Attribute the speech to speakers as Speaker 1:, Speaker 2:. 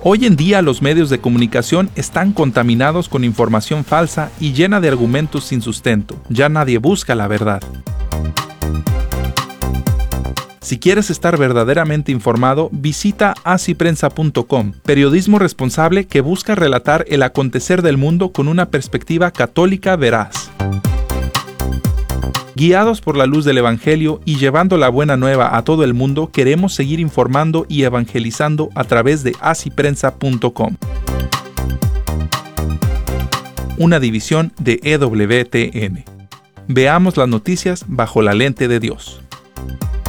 Speaker 1: Hoy en día los medios de comunicación están contaminados con información falsa y llena de argumentos sin sustento. Ya nadie busca la verdad. Si quieres estar verdaderamente informado, visita asiprensa.com, periodismo responsable que busca relatar el acontecer del mundo con una perspectiva católica veraz. Guiados por la luz del Evangelio y llevando la buena nueva a todo el mundo, queremos seguir informando y evangelizando a través de asiprensa.com. Una división de EWTN. Veamos las noticias bajo la lente de Dios.